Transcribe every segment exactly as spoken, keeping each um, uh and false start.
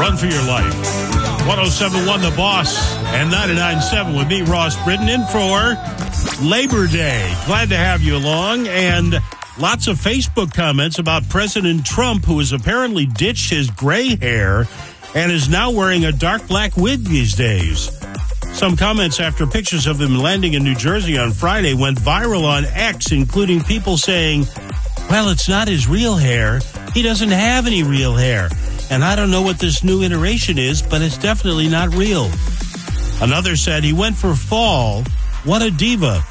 Run for your life. one oh seven point one The Boss and ninety-nine point seven with me, Ross Britton, in for Labor Day. Glad to have you along. And lots of Facebook comments about President Trump, who has apparently ditched his gray hair and is now wearing a dark black wig these days. Some comments after pictures of him landing in New Jersey on Friday went viral on X, including people saying, well, it's not his real hair. He doesn't have any real hair. And I don't know what this new iteration is, but it's definitely not real. Another said he went for fall. What a diva.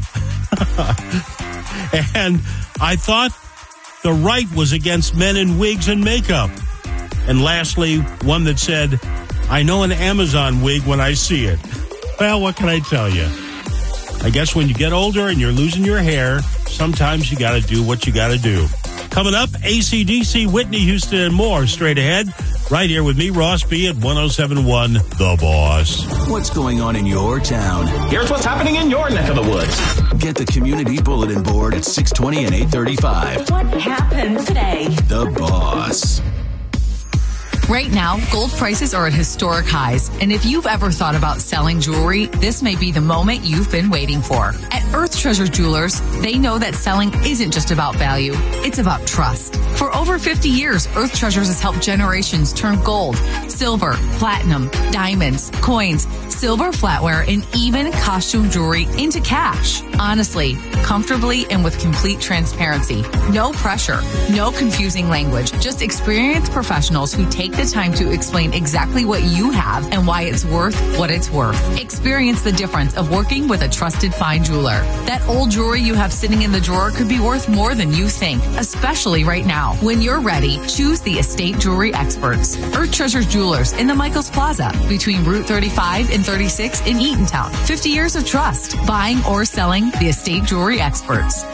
And I thought the right was against men in wigs and makeup. And lastly, one that said, I know an Amazon wig when I see it. Well, what can I tell you? I guess when you get older and you're losing your hair, sometimes you got to do what you got to do. Coming up, A C D C, Whitney Houston, and more straight ahead. Right here with me, Ross B. at one oh seven point one The Boss. What's going on in your town? Here's what's happening in your neck of the woods. Get the community bulletin board at six twenty and eight thirty-five. What happened today? The Boss. Right now, gold prices are at historic highs, and if you've ever thought about selling jewelry, this may be the moment you've been waiting for. At Earth Treasure Jewelers, they know that selling isn't just about value, it's about trust. For over fifty years, Earth Treasures has helped generations turn gold, silver, platinum, diamonds, coins, silver flatware, and even costume jewelry into cash. Honestly, comfortably, and with complete transparency. No pressure, no confusing language, just experienced professionals who take the time to explain exactly what you have and why it's worth what it's worth. Experience the difference of working with a trusted fine jeweler. That old jewelry you have sitting in the drawer could be worth more than you think, especially right now. When you're ready, choose the Estate Jewelry Experts. Earth Treasures Jewelers in the Michaels Plaza between Route thirty-five and thirty-six in Eatontown. fifty years of trust. Buying or selling, the Estate Jewelry Experts.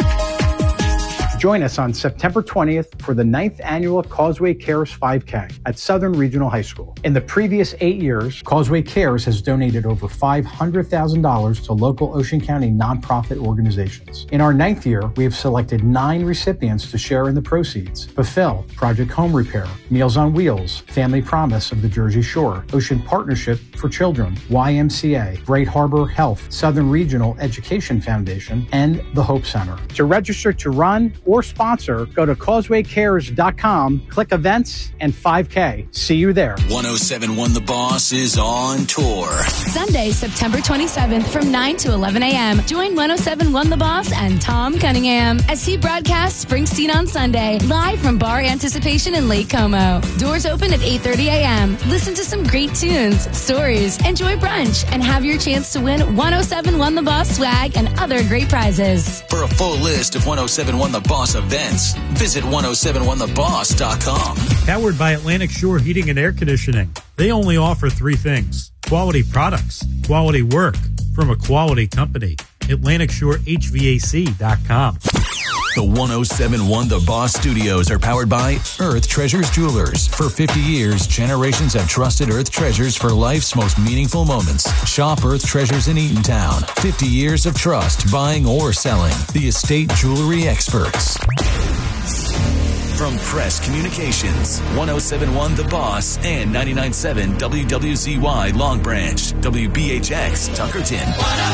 Join us on September twentieth for the ninth annual Causeway Cares five K at Southern Regional High School. In the previous eight years, Causeway Cares has donated over five hundred thousand dollars to local Ocean County nonprofit organizations. In our ninth year, we have selected nine recipients to share in the proceeds: Fulfill, Project Home Repair, Meals on Wheels, Family Promise of the Jersey Shore, Ocean Partnership for Children, Y M C A, Bright Harbor Health, Southern Regional Education Foundation, and the Hope Center. To register to run or sponsor, go to causeway cares dot com, click events and five K. See you there. one oh seven point one The Boss is on tour. Sunday, September twenty-seventh from nine to eleven a.m. Join one oh seven point one The Boss and Tom Cunningham as he broadcasts Springsteen on Sunday, live from Bar Anticipation in Lake Como. Doors open at eight thirty a.m. Listen to some great tunes, stories, enjoy brunch, and have your chance to win one oh seven point one The Boss swag and other great prizes. For a full list of one oh seven point one The Boss events, visit one oh seven one the boss dot com. Powered by Atlantic Shore Heating and Air Conditioning. They only offer three things: quality products, quality work from a quality company. Atlantic Shore H V A C dot com. The one oh seven point one The Boss studios are powered by Earth Treasures Jewelers. For fifty years, generations have trusted Earth Treasures for life's most meaningful moments. Shop Earth Treasures in Eatontown. fifty years of trust, buying or selling. The Estate Jewelry Experts. From Press Communications, one oh seven point one The Boss and ninety-nine point seven W W Z Y Long Branch, W B H X Tuckerton.